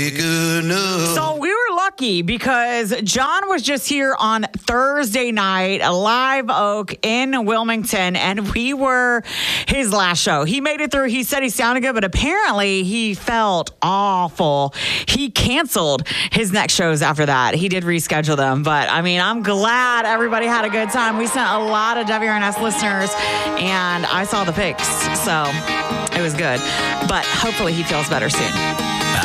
So we were lucky because John was just here on Thursday night, Live Oak in Wilmington, and we were his last show. He made it through. He said he sounded good, but apparently he felt awful. He canceled his next shows after that. He did reschedule them, but I mean, I'm glad everybody had a good time. We sent a lot of WRNS listeners, and I saw the pics, so it was good. But hopefully he feels better soon.